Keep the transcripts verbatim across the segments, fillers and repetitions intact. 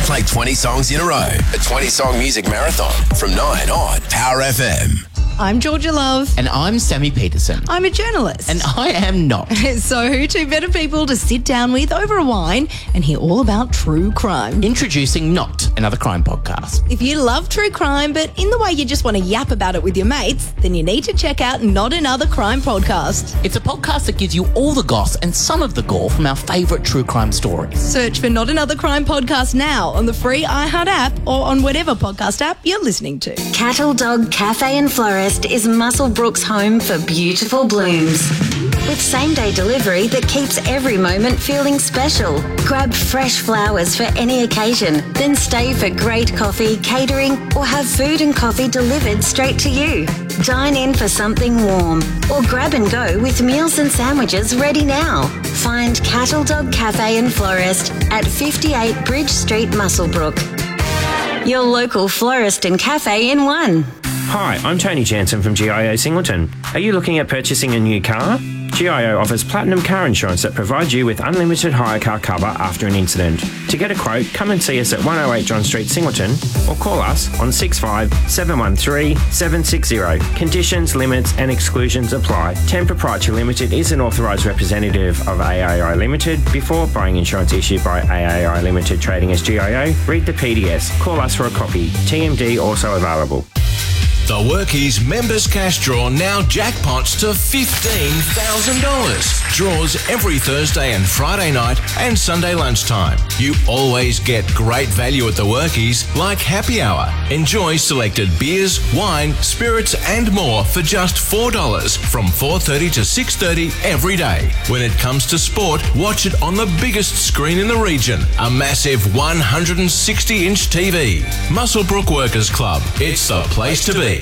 Play twenty songs in a row. A twenty-song music marathon from nine on Power F M. I'm Georgia Love. And I'm Sammy Peterson. I'm a journalist. And I am not. So who two better people to sit down with over a wine and hear all about true crime? Introducing Not, another crime podcast. If you love true crime, but in the way you just want to yap about it with your mates, then you need to check out Not Another Crime Podcast. It's a podcast that gives you all the goss and some of the gore from our favourite true crime stories. Search for Not Another Crime Podcast now on the free iHeart app or on whatever podcast app you're listening to. Cattle Dog Cafe and Florist is Muswellbrook's home for beautiful blooms. With same-day delivery that keeps every moment feeling special. Grab fresh flowers for any occasion, then stay for great coffee, catering, or have food and coffee delivered straight to you. Dine in for something warm, or grab and go with meals and sandwiches ready now. Find Cattle Dog Cafe and Florist at fifty-eight Bridge Street, Muswellbrook. Your local florist and cafe in one. Hi, I'm Tony Jansen from G I O Singleton. Are you looking at purchasing a new car? G I O offers platinum car insurance that provides you with unlimited hire car cover after an incident. To get a quote, come and see us at one oh eight John Street, Singleton, or call us on six five seven one three seven six zero. Conditions, limits and exclusions apply. Ten Proprietary Limited is an authorised representative of A A I Limited. Before buying insurance issued by A A I Limited trading as G I O, read the P D S. Call us for a copy. T M D also available. The Workies Members Cash Draw now jackpots to fifteen thousand dollars. Draws every Thursday and Friday night and Sunday lunchtime. You always get great value at the Workies, like happy hour. Enjoy selected beers, wine, spirits and more for just four dollars from four thirty to six thirty every day. When it comes to sport, watch it on the biggest screen in the region, a massive one hundred sixty inch T V. Muswellbrook Workers Club. It's the place to be.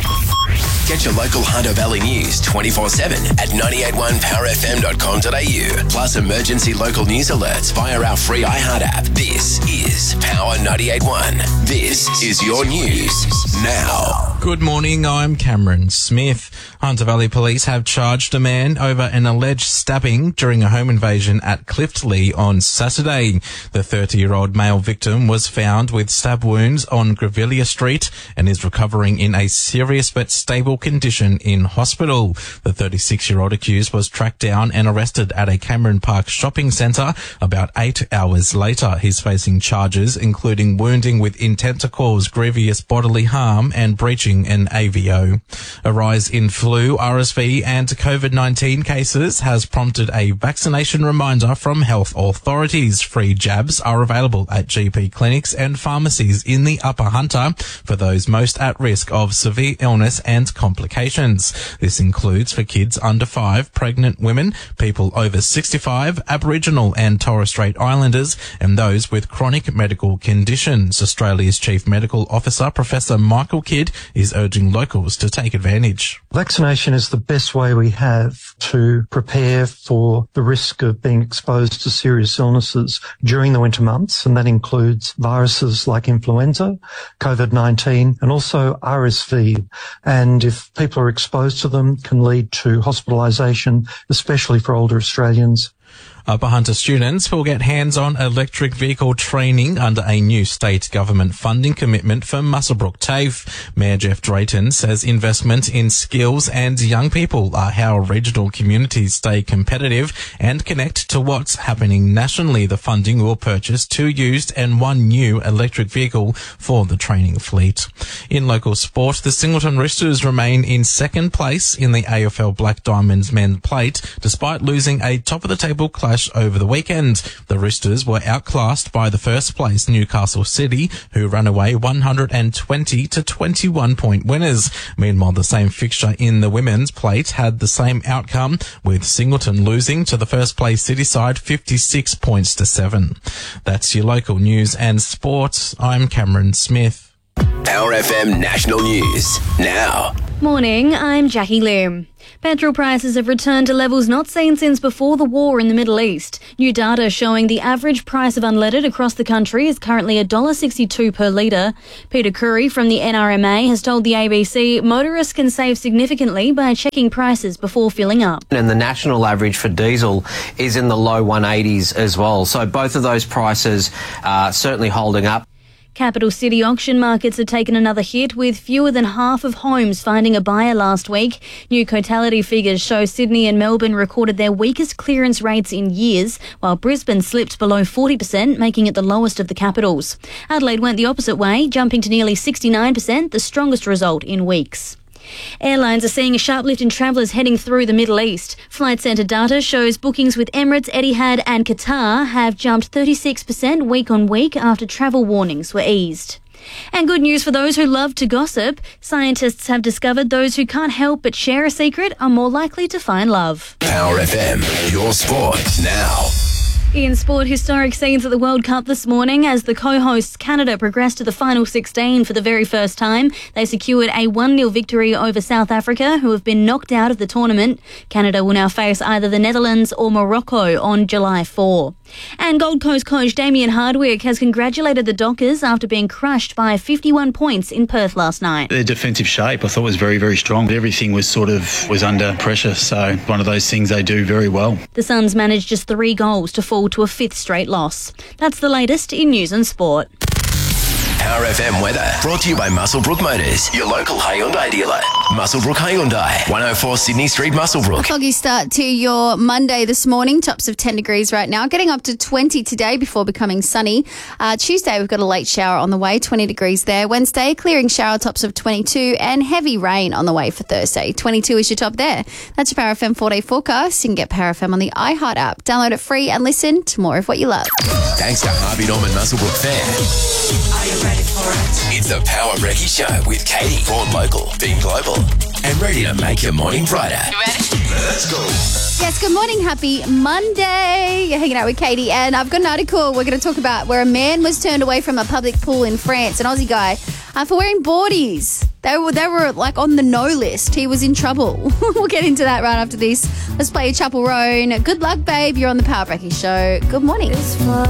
Get your local Hunter Valley news twenty-four seven at nine eight one power f m dot com dot a u. Plus emergency local news alerts via our free iHeart app. This is Power ninety-eight point one. This is your news now. Good morning, I'm Cameron Smith. Hunter Valley Police have charged a man over an alleged stabbing during a home invasion at Cliftley on Saturday. The thirty-year-old male victim was found with stab wounds on Grevilla Street and is recovering in a serious but stable condition in hospital. The thirty-six-year-old accused was tracked down and arrested at a Cameron Park shopping centre about eight hours later. He's facing charges including wounding with intent to cause grievous bodily harm and breaching an A V O. A rise in flu, R S V and COVID nineteen cases has prompted a vaccination reminder from health authorities. Free jabs are available at G P clinics and pharmacies in the Upper Hunter for those most at risk of severe illness and complications. This includes for kids under five, pregnant women, people over sixty-five, Aboriginal and Torres Strait Islanders, and those with chronic medical conditions. Australia's Chief Medical Officer, Professor Michael Kidd, is urging locals to take advantage. Vaccination is the best way we have to prepare for the risk of being exposed to serious illnesses during the winter months, and that includes viruses like influenza, COVID nineteen, and also R S V. And if people are exposed to them, can lead to hospitalisation, especially for older Australians. Upper Hunter students will get hands-on electric vehicle training under a new state government funding commitment for Muswellbrook TAFE. Mayor Jeff Drayton says investment in skills and young people are how regional communities stay competitive and connect to what's happening nationally. The funding will purchase two used and one new electric vehicle for the training fleet. In local sport, the Singleton Roosters remain in second place in the A F L Black Diamonds men's plate, despite losing a top-of-the-table clash over the weekend. The Roosters were outclassed by the first place Newcastle City, who ran away one hundred twenty to twenty-one point winners. Meanwhile, the same fixture in the women's plate had the same outcome, with Singleton losing to the first place City side fifty-six points to seven. That's your local news and sports. I'm Cameron Smith. Power F M National News now. Morning, I'm Jackie Loom. Petrol prices have returned to levels not seen since before the war in the Middle East. New data showing the average price of unleaded across the country is currently one dollar sixty-two per litre. Peter Curry from the N R M A has told the A B C motorists can save significantly by checking prices before filling up. And the national average for diesel is in the low one eighties as well. So both of those prices are certainly holding up. Capital city auction markets have taken another hit, with fewer than half of homes finding a buyer last week. New Cotality figures show Sydney and Melbourne recorded their weakest clearance rates in years, while Brisbane slipped below forty percent, making it the lowest of the capitals. Adelaide went the opposite way, jumping to nearly sixty-nine percent, the strongest result in weeks. Airlines are seeing a sharp lift in travellers heading through the Middle East. Flight Centre data shows bookings with Emirates, Etihad and Qatar have jumped thirty-six percent week on week after travel warnings were eased. And good news for those who love to gossip. Scientists have discovered those who can't help but share a secret are more likely to find love. Power F M, your sport now. In sport, historic scenes at the World Cup this morning as the co-hosts Canada progressed to the final sixteen for the very first time. They secured a one nil victory over South Africa, who have been knocked out of the tournament. Canada will now face either the Netherlands or Morocco on July fourth. And Gold Coast coach Damien Hardwick has congratulated the Dockers after being crushed by fifty-one points in Perth last night. Their defensive shape I thought was very, very strong. Everything was sort of was under pressure, so one of those things they do very well. The Suns managed just three goals to fall to a fifth straight loss. That's the latest in news and sport. Power F M weather brought to you by Muswellbrook Motors, your local Hyundai dealer. Muswellbrook Hyundai, one oh four Sydney Street, Muswellbrook. A foggy start to your Monday this morning, tops of ten degrees right now, getting up to twenty today before becoming sunny. Uh, Tuesday we've got a late shower on the way, twenty degrees there. Wednesday, clearing shower, tops of twenty-two, and heavy rain on the way for Thursday. twenty-two is your top there. That's your Power F M four-day forecast. You can get Power F M on the iHeart app. Download it free and listen to more of what you love. Thanks to Harvey Norman Muswellbrook Fair. Are you ready for it? It's the Power Brekkie Show with Katie, born local, being global, and ready to make your morning brighter. You ready? Let's go. Yes, good morning. Happy Monday. You're hanging out with Katie, and I've got an article we're going to talk about where a man was turned away from a public pool in France, an Aussie guy, uh, for wearing boardies. They were, they were like on the no list. He was in trouble. We'll get into that right after this. Let's play Chapel Roan. Good luck, babe. You're on the Power Brekkie Show. Good morning.